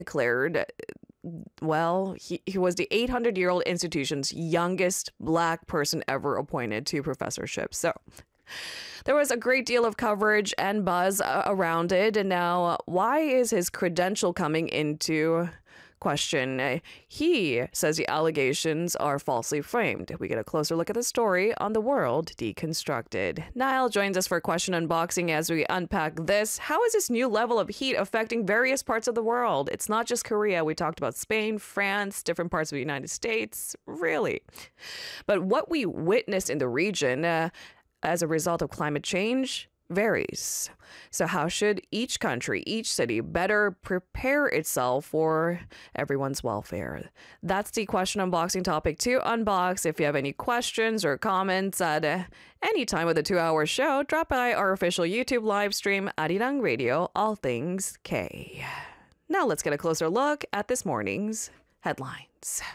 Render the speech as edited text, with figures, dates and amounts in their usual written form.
declared, well, he was the 800-year-old institution's youngest black person ever appointed to professorship. So there was a great deal of coverage and buzz around it. And now, why is his credential coming into question? He says the allegations are falsely framed. We get a closer look at the story on The World Deconstructed. Niall joins us for Question Unboxing as we unpack this. How is this new level of heat affecting various parts of the world? It's not just Korea. We talked about Spain, France, different parts of the United States, really. But what we witnessed in the region as a result of climate change varies. So how should each country, each city better prepare itself for everyone's welfare? That's the Question Unboxing topic to unbox. If you have any questions or comments at any time of the 2-hour show, drop by our official YouTube live stream, Arirang Radio, All Things K. Now let's get a closer look at this morning's headlines.